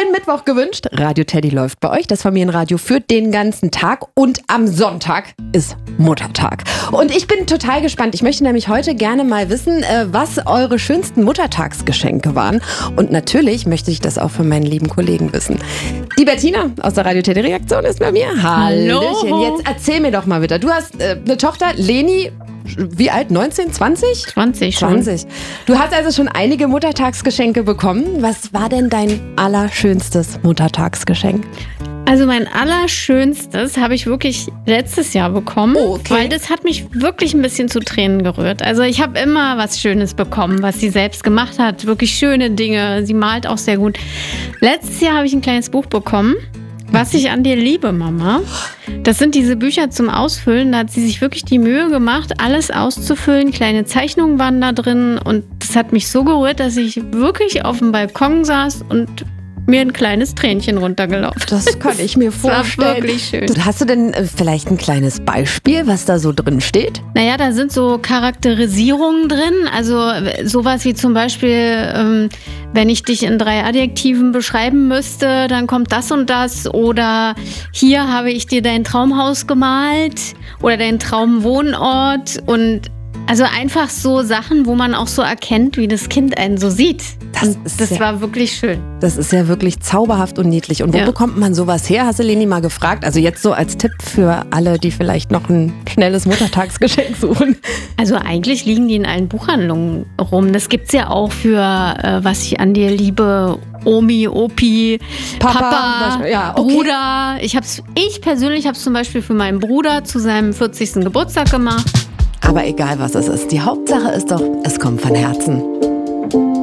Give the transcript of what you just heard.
Schönen Mittwoch gewünscht. Radio Teddy läuft bei euch. Das Familienradio für den ganzen Tag. Und am Sonntag ist Muttertag. Und ich bin total gespannt. Ich möchte nämlich heute gerne mal wissen, was eure schönsten Muttertagsgeschenke waren. Und natürlich möchte ich das auch von meinen lieben Kollegen wissen. Die Bettina aus der Radio Teddy Redaktion ist bei mir. Hallöchen. Jetzt erzähl mir doch mal wieder. Du hast eine Tochter, Leni. Wie alt? 19? 20? 20 schon. 20. Du hast also schon einige Muttertagsgeschenke bekommen. Was war denn dein allerschönstes Muttertagsgeschenk? Also mein allerschönstes habe ich wirklich letztes Jahr bekommen, weil das hat mich wirklich ein bisschen zu Tränen gerührt. Also ich habe immer was Schönes bekommen, was sie selbst gemacht hat. Wirklich schöne Dinge. Sie malt auch sehr gut. Letztes Jahr habe ich ein kleines Buch bekommen. Was ich an dir liebe, Mama. Das sind diese Bücher zum Ausfüllen. Da hat sie sich wirklich die Mühe gemacht, alles auszufüllen. Kleine Zeichnungen waren da drin. Und das hat mich so gerührt, dass ich wirklich auf dem Balkon saß und mir ein kleines Tränchen runtergelaufen. Das kann ich mir vorstellen. Das war wirklich schön. Hast du denn vielleicht ein kleines Beispiel, was da so drin steht? Naja, da sind so Charakterisierungen drin. Also sowas wie zum Beispiel, wenn ich dich in 3 Adjektiven beschreiben müsste, dann kommt das und das. Oder hier habe ich dir dein Traumhaus gemalt oder dein Traumwohnort. Und also einfach so Sachen, wo man auch so erkennt, wie das Kind einen so sieht. Das war wirklich schön. Das ist ja wirklich zauberhaft und niedlich. Und wo bekommt man sowas her? Hast du Leni mal gefragt? Also jetzt so als Tipp für alle, die vielleicht noch ein schnelles Muttertagsgeschenk suchen. Also eigentlich liegen die in allen Buchhandlungen rum. Das gibt's ja auch für was ich an dir liebe, Omi, Opi, Papa, Bruder. Ich persönlich habe es zum Beispiel für meinen Bruder zu seinem 40. Geburtstag gemacht. Aber egal, was es ist. Die Hauptsache ist doch, es kommt von Herzen.